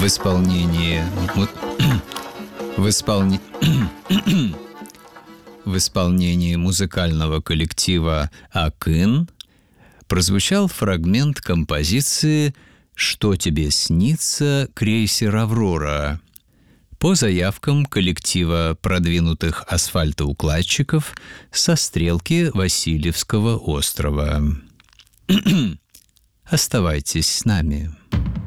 В исполнении... В исполнении музыкального коллектива «Акын» прозвучал фрагмент композиции «Что тебе снится, крейсер «Аврора» по заявкам коллектива продвинутых асфальтоукладчиков со стрелки Васильевского острова. Оставайтесь с нами.